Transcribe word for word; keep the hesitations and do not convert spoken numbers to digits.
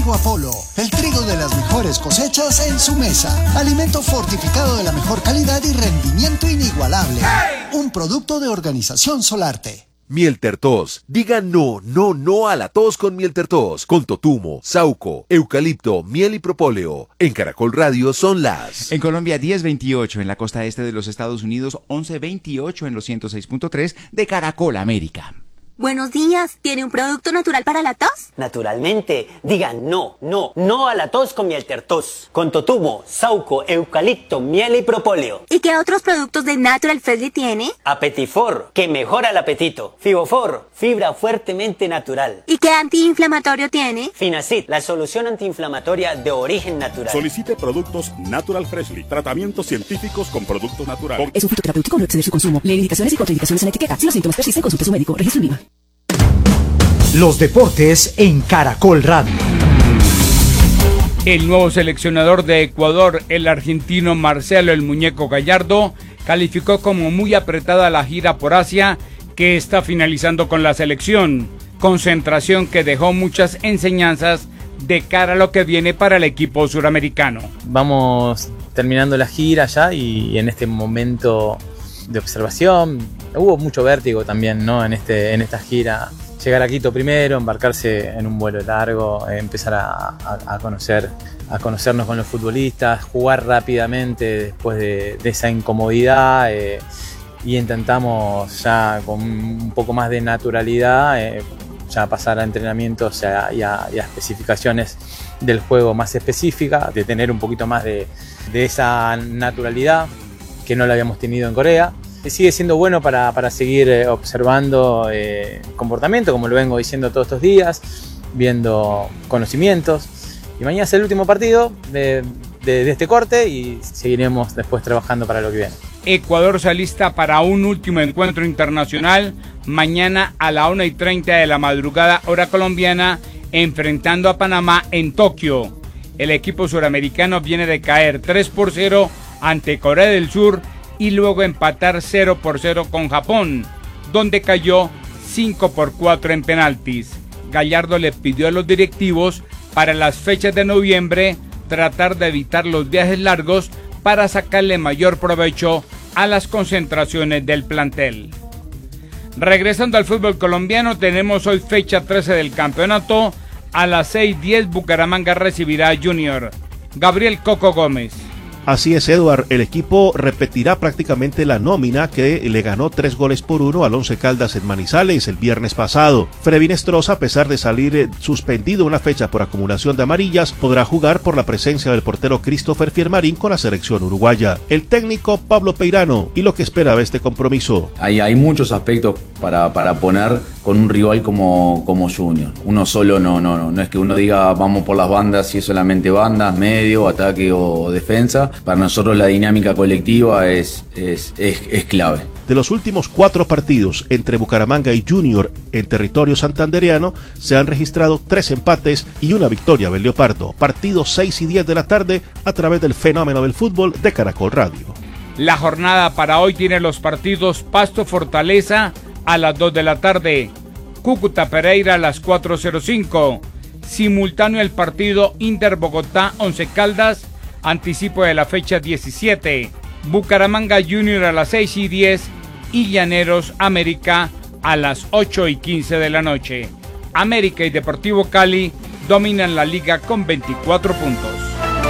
Trigo Apolo, el trigo de las mejores cosechas en su mesa. Alimento fortificado de la mejor calidad y rendimiento inigualable. ¡Hey! Un producto de Organización Solarte. Miel Tertos. Diga no, no, no a la tos con Miel Tertos. Con totumo, sauco, eucalipto, miel y propóleo. En Caracol Radio son las... En Colombia diez veintiocho, en la costa este de los Estados Unidos once veintiocho en los ciento seis punto tres de Caracol América. Buenos días, ¿tiene un producto natural para la tos? Naturalmente, digan no, no, no a la tos con Miel Tertos. Con totumo, sauco, eucalipto, miel y propóleo. ¿Y qué otros productos de Natural Freshly tiene? Apetifor, que mejora el apetito. Fibofor, fibra fuertemente natural. ¿Y qué antiinflamatorio tiene? Finacid, la solución antiinflamatoria de origen natural. Solicite productos Natural Freshly, tratamientos científicos con productos naturales. Es un fitoterapéutico, no exceder su consumo. Lee indicaciones y contraindicaciones en la etiqueta. Si los síntomas persisten, consulte a su médico. Registro INVIMA. Los deportes en Caracol Radio. El nuevo seleccionador de Ecuador, el argentino Marcelo el Muñeco Gallardo, calificó como muy apretada la gira por Asia que está finalizando con la selección, concentración que dejó muchas enseñanzas de cara a lo que viene para el equipo suramericano. Vamos terminando la gira ya y en este momento de observación hubo mucho vértigo también, ¿no? En este en esta gira, llegar a Quito primero, embarcarse en un vuelo largo, eh, empezar a, a, a conocer a conocernos con los futbolistas, jugar rápidamente después de, de esa incomodidad, eh, y intentamos ya con un poco más de naturalidad eh, ya pasar a entrenamientos y a, y, a, y a especificaciones del juego más específicas, de tener un poquito más de, de esa naturalidad que no lo habíamos tenido en Corea. Sigue siendo bueno para, para seguir observando eh, comportamiento, como lo vengo diciendo todos estos días, viendo conocimientos. Y mañana es el último partido de, de, de este corte y seguiremos después trabajando para lo que viene. Ecuador se alista para un último encuentro internacional mañana a la una y treinta de la madrugada, hora colombiana, enfrentando a Panamá en Tokio. El equipo suramericano viene de caer tres por cero ante Corea del Sur y luego empatar cero por cero con Japón, donde cayó cinco por cuatro en penaltis. Gallardo le pidió a los directivos para las fechas de noviembre tratar de evitar los viajes largos para sacarle mayor provecho a las concentraciones del plantel. Regresando al fútbol colombiano, tenemos hoy fecha trece del campeonato. A las seis diez Bucaramanga recibirá a Junior. Gabriel Coco Gómez. Así es, Eduard, el equipo repetirá prácticamente la nómina que le ganó tres goles por uno al Once Caldas en Manizales el viernes pasado. Frevin Estroza, a pesar de salir suspendido una fecha por acumulación de amarillas, podrá jugar por la presencia del portero Christopher Fiermarín con la selección uruguaya. El técnico Pablo Peirano, y lo que esperaba este compromiso. Hay, hay muchos aspectos para, para poner con un rival como, como Junior. Uno solo no, no, no, no es que uno diga vamos por las bandas, si es solamente bandas, medio, ataque o defensa. Para nosotros la dinámica colectiva es, es, es, es clave. De los últimos cuatro partidos entre Bucaramanga y Junior en territorio santandereano, se han registrado tres empates y una victoria del Leopardo. Partidos seis y diez de la tarde a través del fenómeno del fútbol de Caracol Radio. La jornada para hoy tiene los partidos Pasto Fortaleza a las dos de la tarde, Cúcuta Pereira a las cuatro cero cinco, simultáneo el partido Inter Bogotá Once Caldas, anticipo de la fecha diecisiete, Bucaramanga Junior a las seis y diez y Llaneros América a las ocho y quince de la noche. América y Deportivo Cali dominan la liga con veinticuatro puntos.